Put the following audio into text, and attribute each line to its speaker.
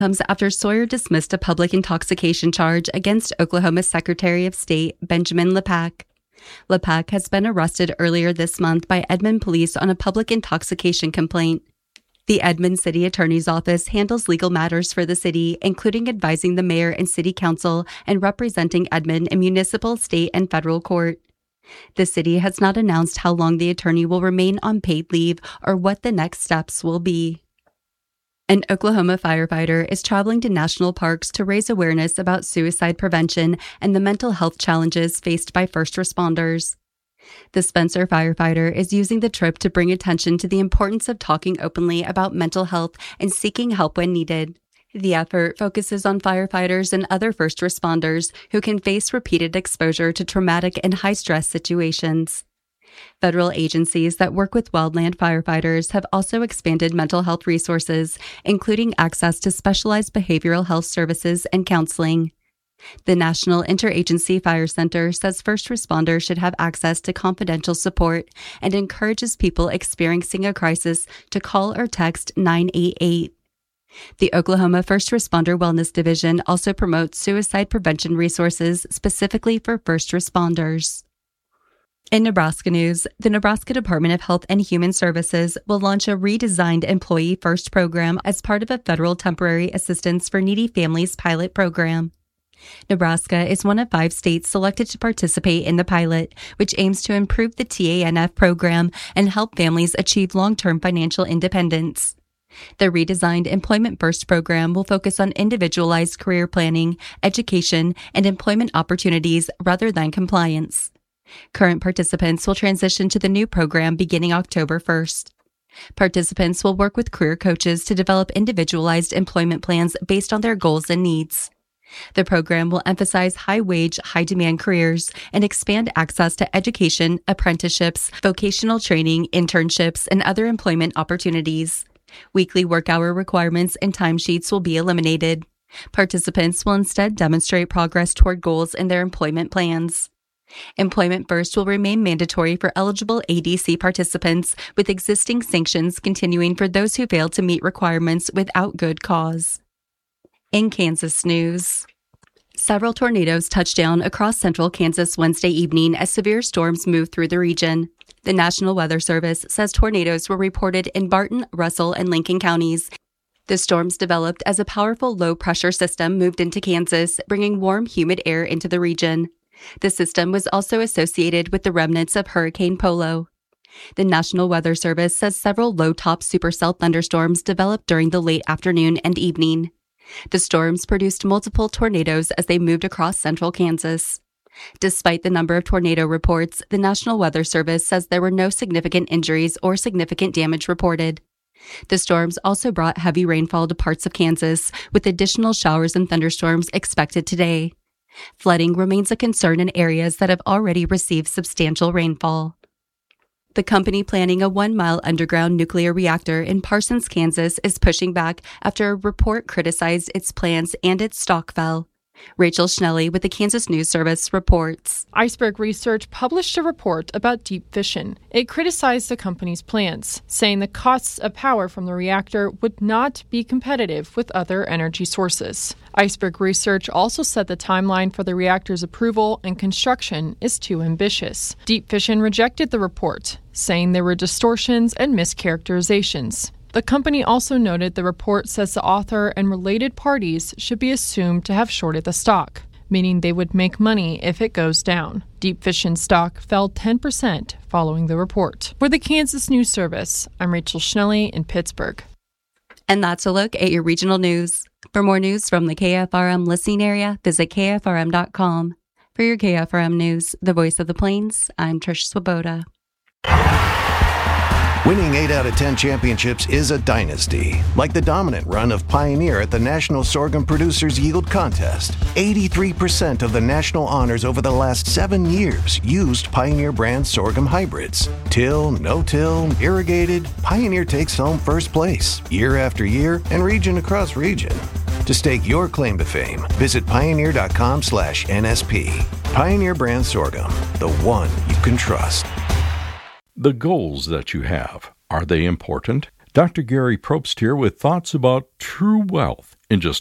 Speaker 1: Comes after Sawyer dismissed a public intoxication charge against Oklahoma Secretary of State Benjamin LePack. LePack has been arrested earlier this month by Edmond police on a public intoxication complaint. The Edmond City Attorney's Office handles legal matters for the city, including advising the mayor and city council and representing Edmond in municipal, state, and federal court. The city has not announced how long the attorney will remain on paid leave or what the next steps will be. An Oklahoma firefighter is traveling to national parks to raise awareness about suicide prevention and the mental health challenges faced by first responders. The Spencer firefighter is using the trip to bring attention to the importance of talking openly about mental health and seeking help when needed. The effort focuses on firefighters and other first responders who can face repeated exposure to traumatic and high-stress situations. Federal agencies that work with wildland firefighters have also expanded mental health resources, including access to specialized behavioral health services and counseling. The National Interagency Fire Center says first responders should have access to confidential support and encourages people experiencing a crisis to call or text 988. The Oklahoma First Responder Wellness Division also promotes suicide prevention resources specifically for first responders. In Nebraska news, the Nebraska Department of Health and Human Services will launch a redesigned Employee First program as part of a federal temporary assistance for needy families pilot program. Nebraska is one of 5 states selected to participate in the pilot, which aims to improve the TANF program and help families achieve long-term financial independence. The redesigned Employment First program will focus on individualized career planning, education, and employment opportunities rather than compliance. Current participants will transition to the new program beginning October 1st. Participants will work with career coaches to develop individualized employment plans based on their goals and needs. The program will emphasize high-wage, high-demand careers and expand access to education, apprenticeships, vocational training, internships, and other employment opportunities. Weekly work hour requirements and timesheets will be eliminated. Participants will instead demonstrate progress toward goals in their employment plans. Employment First will remain mandatory for eligible ADC participants, with existing sanctions continuing for those who fail to meet requirements without good cause. In Kansas news, several tornadoes touched down across central Kansas Wednesday evening as severe storms moved through the region. The National Weather Service says tornadoes were reported in Barton, Russell, and Lincoln counties. The storms developed as a powerful low-pressure system moved into Kansas, bringing warm, humid air into the region. The system was also associated with the remnants of Hurricane Polo. The National Weather Service says several low-top supercell thunderstorms developed during the late afternoon and evening. The storms produced multiple tornadoes as they moved across central Kansas. Despite the number of tornado reports, the National Weather Service says there were no significant injuries or significant damage reported. The storms also brought heavy rainfall to parts of Kansas, with additional showers and thunderstorms expected today. Flooding remains a concern in areas that have already received substantial rainfall. The company planning a 1-mile underground nuclear reactor in Parsons, Kansas, is pushing back after a report criticized its plans and its stock fell. Rachel Schnelly with the Kansas News Service reports.
Speaker 2: Iceberg Research published a report about deep fission. It criticized the company's plans, saying the costs of power from the reactor would not be competitive with other energy sources. Iceberg Research also said the timeline for the reactor's approval and construction is too ambitious. Deep Fission rejected the report, saying there were distortions and mischaracterizations. The company also noted the report says the author and related parties should be assumed to have shorted the stock, meaning they would make money if it goes down. Deep Fission stock fell 10% following the report. For the Kansas News Service, I'm Rachel Schnelly in Pittsburgh.
Speaker 1: And that's a look at your regional news. For more news from the KFRM listening area, visit KFRM.com. For your KFRM news, the voice of the Plains, I'm Trish Swoboda.
Speaker 3: Winning 8 out of 10 championships is a dynasty, like the dominant run of Pioneer at the National Sorghum Producers Yield Contest. 83% of the national honors over the last 7 years used Pioneer brand sorghum hybrids. Till, no-till, irrigated, Pioneer takes home first place, year after year, and region across region. To stake your claim to fame, visit pioneer.com/NSP. Pioneer brand sorghum, the one you can trust.
Speaker 4: The goals that you have, are they important? Dr. Gary Probst here with thoughts about true wealth In just